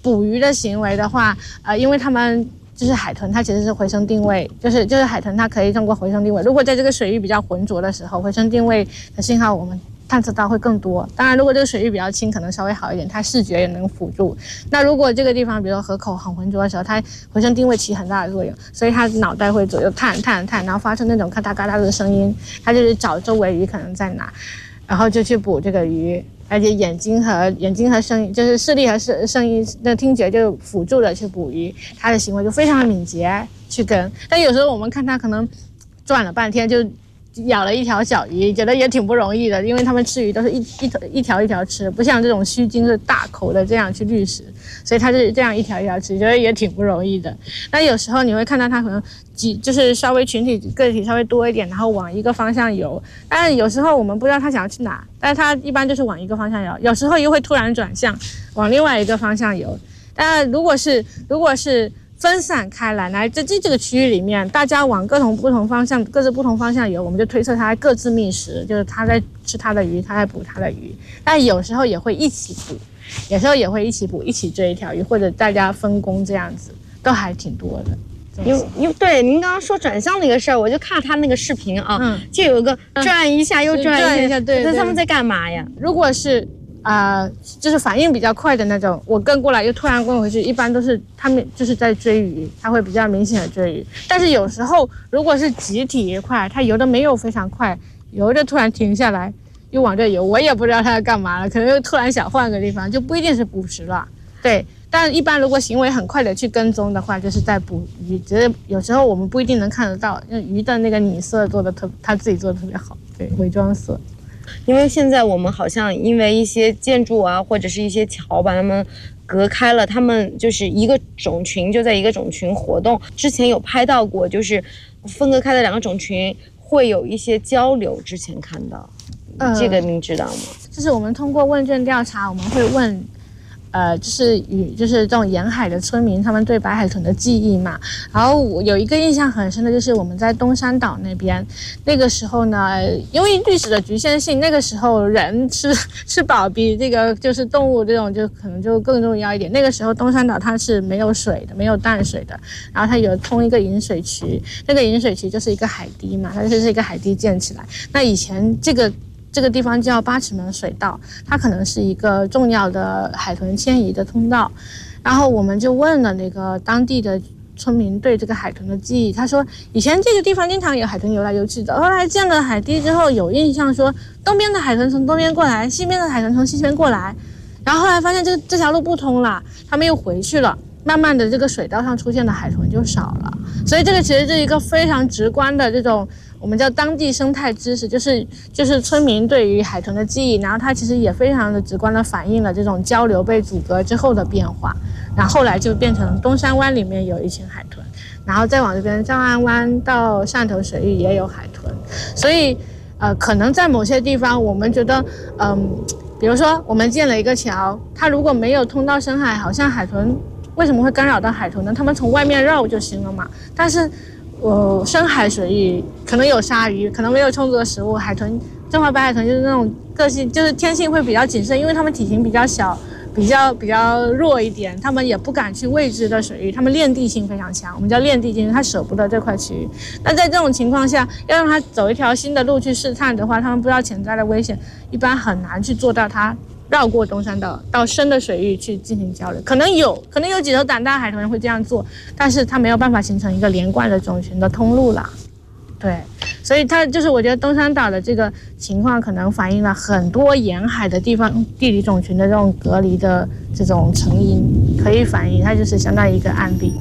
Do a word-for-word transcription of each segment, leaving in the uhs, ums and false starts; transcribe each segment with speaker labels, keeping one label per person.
Speaker 1: 捕鱼的行为的话，呃，因为他们就是海豚，它其实是回声定位，就是就是海豚它可以通过回声定位，如果在这个水域比较浑浊的时候，回声定位的信号我们探测到会更多。当然，如果这个水域比较清，可能稍微好一点，它视觉也能辅助。那如果这个地方，比如说河口很浑浊的时候，它回声定位起很大的作用，所以它脑袋会左右探探探，然后发出那种咔嗒咔嗒的声音，它就是找周围鱼可能在哪，然后就去捕这个鱼。而且眼睛和眼睛和声音，就是视力和声声音的听觉就辅助的去捕鱼，它的行为就非常的敏捷去跟。但有时候我们看它可能转了半天就咬了一条小鱼，觉得也挺不容易的，因为他们吃鱼都是一一一条一条吃，不像这种须鲸是大口的这样去滤食，所以它是这样一条一条吃，觉得也挺不容易的。但有时候你会看到它可能几就是稍微群体个体稍微多一点，然后往一个方向游，但有时候我们不知道它想要去哪，但是它一般就是往一个方向游，有时候又会突然转向往另外一个方向游。但如果是如果是分散开来，来在这这个区域里面，大家往各种不同方向、各自不同方向游，我们就推测它各自觅食，就是它在吃它的鱼，它在捕它的鱼。但有时候也会一起捕，有时候也会一起捕，一起追一条鱼，或者大家分工这样子，都还挺多的。
Speaker 2: 因因对您刚刚说转向那个事儿，我就看他那个视频啊，嗯、就有个转一下、嗯、又转一下，
Speaker 1: 转一下，对，
Speaker 2: 那他们在干嘛呀？
Speaker 1: 如果是啊、呃，就是反应比较快的那种，我跟过来又突然跟回去，一般都是他们就是在追鱼，他会比较明显的追鱼。但是有时候如果是集体一块，他游的没有非常快，游着突然停下来，又往这游，我也不知道他要干嘛了，可能又突然想换个地方，就不一定是捕食了。对，但一般如果行为很快的去跟踪的话，就是在捕鱼，只是有时候我们不一定能看得到，因为鱼的那个拟色做的特，他自己做的特别好，对，伪装色。
Speaker 2: 因为现在我们好像因为一些建筑啊，或者是一些桥把它们隔开了，他们就是一个种群就在一个种群活动。之前有拍到过，就是分割开的两个种群会有一些交流，之前看到，呃、这个您知道吗？
Speaker 1: 就是我们通过问卷调查，我们会问。呃，就是与就是这种沿海的村民，他们对白海豚的记忆嘛。然后我有一个印象很深的，就是我们在东山岛那边，那个时候呢，因为历史的局限性，那个时候人吃吃饱比这个就是动物这种就可能就更重要一点。那个时候东山岛它是没有水的，没有淡水的，然后它有通一个引水渠，那个引水渠就是一个海堤嘛，它就是一个海堤建起来。那以前这个。这个地方叫八尺门水道，它可能是一个重要的海豚迁移的通道。然后我们就问了那个当地的村民对这个海豚的记忆，他说以前这个地方经常有海豚游来游去的，后来建了海堤之后有印象说东边的海豚从东边过来，西边的海豚从西边过来，然后后来发现这这条路不通了，他们又回去了，慢慢的这个水道上出现的海豚就少了。所以这个其实是一个非常直观的这种我们叫当地生态知识，就是就是村民对于海豚的记忆，然后它其实也非常的直观的反映了这种交流被阻隔之后的变化。然后后来就变成东山湾里面有一群海豚，然后再往这边诏安湾到汕头水域也有海豚。所以呃，可能在某些地方我们觉得嗯、呃，比如说我们建了一个桥，它如果没有通到深海，好像海豚为什么会干扰到海豚呢？他们从外面绕就行了嘛。但是呃，深海水域可能有鲨鱼，可能没有充足的食物，海豚中华白海豚就是那种个性，就是天性会比较谨慎，因为它们体型比较小，比较比较弱一点，它们也不敢去未知的水域，它们恋地性非常强，我们叫恋地性，它舍不得这块区域。那在这种情况下，要让它走一条新的路去试探的话，它们不知道潜在的危险，一般很难去做到它绕过东山岛到深的水域去进行交流。可能有可能有几头胆大海豚会这样做，但是它没有办法形成一个连贯的种群的通路啦。对，所以它就是我觉得东山岛的这个情况可能反映了很多沿海的地方地理种群的这种隔离的这种成因，可以反映它就是相当于一个案例。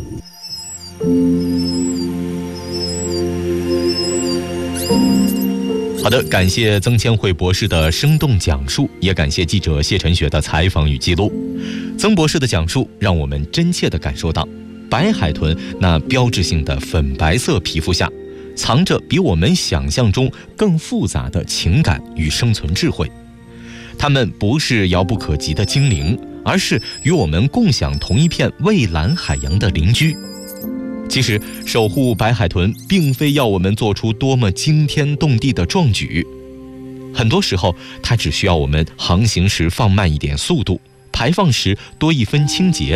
Speaker 3: 好的，感谢曾千惠博士的生动讲述，也感谢记者谢晨雪的采访与记录。曾博士的讲述让我们真切地感受到，白海豚那标志性的粉白色皮肤下，藏着比我们想象中更复杂的情感与生存智慧。它们不是遥不可及的精灵，而是与我们共享同一片蔚蓝海洋的邻居。其实守护白海豚并非要我们做出多么惊天动地的壮举，很多时候它只需要我们航行时放慢一点速度，排放时多一分清洁，